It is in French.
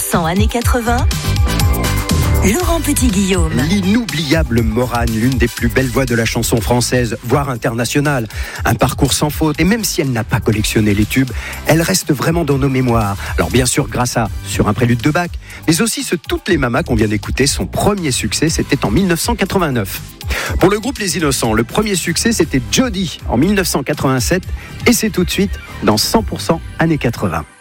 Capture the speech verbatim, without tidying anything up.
cent années quatre-vingts. Laurent Petit-Guillaume. L'inoubliable Morane, l'une des plus belles voix de la chanson française, voire internationale. Un parcours sans faute, et même si elle n'a pas collectionné les tubes, elle reste vraiment dans nos mémoires. Alors bien sûr grâce à Sur un prélude de Bach, mais aussi ce Toutes les mamas qu'on vient d'écouter, son premier succès, c'était en dix-neuf cent quatre-vingt-neuf. Pour le groupe Les Innocents, le premier succès, c'était Jody en dix-neuf cent quatre-vingt-sept, et c'est tout de suite dans cent pour cent années quatre-vingts.